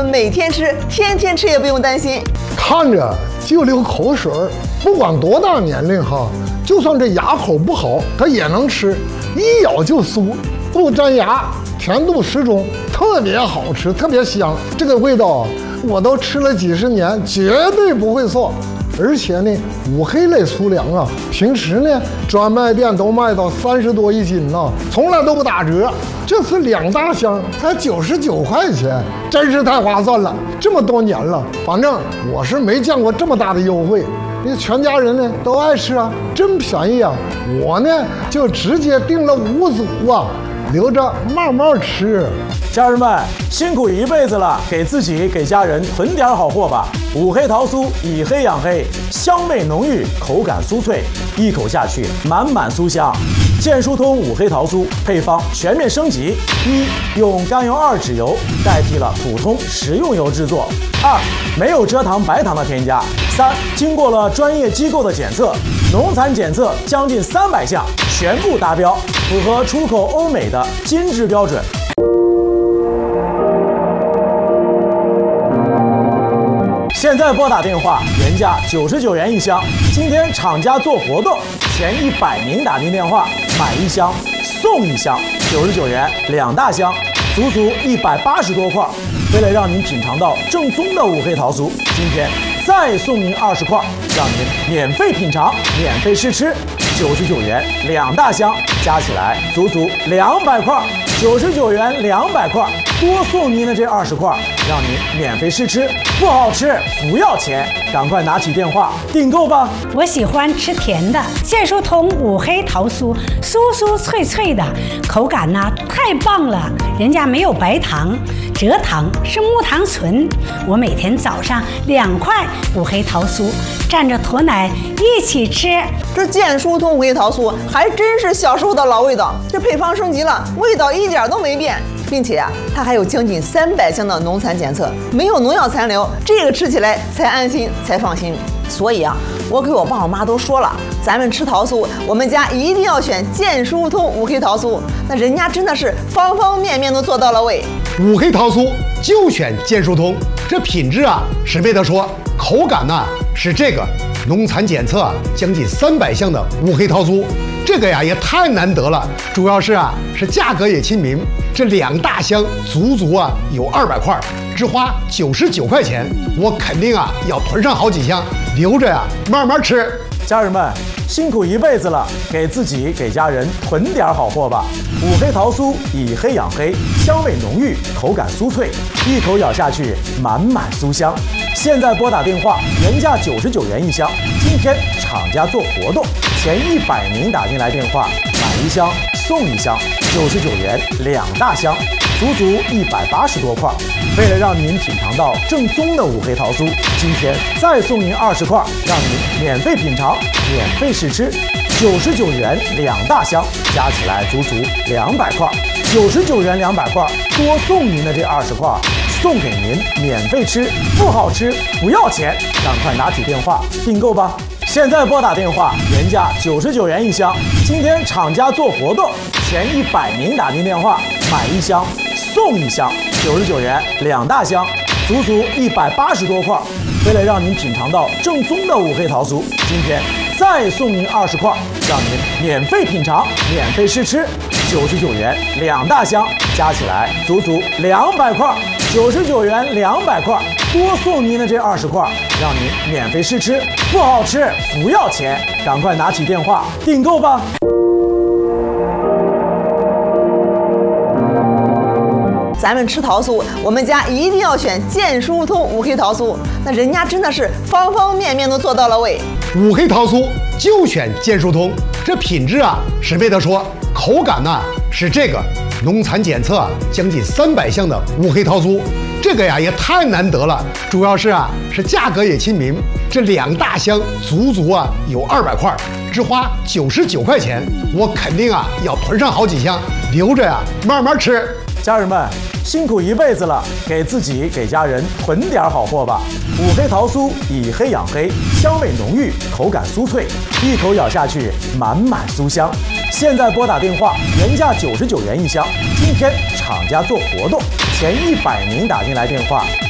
们每天吃，天天吃也不用担心。 看着就流口水儿，不管多大年龄哈，就算这牙口不好，它也能吃，一咬就酥，不粘牙，甜度适中，特别好吃，特别香。这个味道啊，我都吃了几十年，绝对不会错。而且呢，五黑类粗粮啊，平时呢专卖店都卖到30多一斤呢，从来都不打折。这次2大箱才99块钱，真是太划算了。这么多年了，反正我是没见过这么大的优惠。那全家人呢都爱吃啊，真便宜啊！我呢就直接订了5组啊，留着慢慢吃。 家人们辛苦一辈子了，给自己给家人囤点好货吧。五黑桃酥以黑养黑，香味浓郁，口感酥脆，一口下去满满酥香。健疏通五黑桃酥配方全面升级：一、用甘油2脂油代替了普通食用油制作；二、没有蔗糖、白糖的添加；三、经过了专业机构的检测，农残检测将近300项，全部达标，符合出口欧美的金质标准。现在拨打电话，原价99元一箱，今天厂家做活动，前100名打进电话买1箱送1箱，99元2大箱，足足180多块。为了让您品尝到正宗的五黑桃酥，今天再送您20块，让您免费品尝、免费试吃，99元2大箱，加起来足足200块，99元200块，多送您的这20块，让您免费试吃，不好吃不要钱，赶快拿起电话订购吧！ 我喜欢吃甜的，健疏通五黑桃酥，酥酥脆脆的，口感呢太棒了，人家没有白糖、蔗糖，是木糖醇。我每天早上2块五黑桃酥，蘸着驼奶一起吃。 这健疏通五黑桃酥还真是小时候的老味道，这配方升级了，味道一点都没变。并且它还有将近300项的农残检测，没有农药残留，这个吃起来才安心才放心。所以我给我爸我妈都说了，咱们吃桃酥，我们家一定要选健疏通五黑桃酥，那人家真的是方方面面都做到了位。 五黑桃酥就选健疏通，这品质是没得说，口感是这个农残检测将近300项的五黑桃酥，这个也太难得了，主要是价格也亲民，这2大箱足足有200块，只花99块钱，我肯定要囤上好几箱，留着慢慢吃。 家人们辛苦一辈子了，给自己给家人囤点好货吧。五黑桃酥以黑养黑，香味浓郁，口感酥脆，一口咬下去满满酥香。现在拨打电话，原价99元一箱，今天厂家做活动，前100名打进来电话买1箱送1箱，99元2大箱，足足180多块。为了让您品尝到正宗的五黑桃酥，今天再送您20块，让您免费品尝、免费试吃，99元2大箱，加起来足足200块，99元200块，多送您的这20块，送给您免费吃，不好吃不要钱，赶快拿起电话订购吧！现在拨打电话，原价99元一箱，今天厂家做活动，前100名打进电话买1箱送1箱，99元2大箱，足足180多块。为了让您品尝到正宗的五黑桃酥，今天再送您20块，让您免费品尝、免费试吃，99元2大箱，加起来足足200块，99元200块，多送您的这20块，让您免费试吃，不好吃不要钱，赶快拿起电话订购吧！ 咱们吃桃酥，我们家一定要选健疏通五黑桃酥，那人家真的是方方面面都做到了位。 五黑桃酥就选健疏通，这品质是没得说，口感是这个农残检测将近300项的五黑桃酥，这个也太难得了，主要是价格也亲民，这2大箱足足有200块，只花99块钱，我肯定要囤上好几箱，留着慢慢吃。 家人们辛苦一辈子了，给自己给家人囤点好货吧。五黑桃酥以黑养黑，香味浓郁，口感酥脆，一口咬下去满满酥香。现在拨打电话，原价99元一箱，今天厂家做活动，前100名打进来电话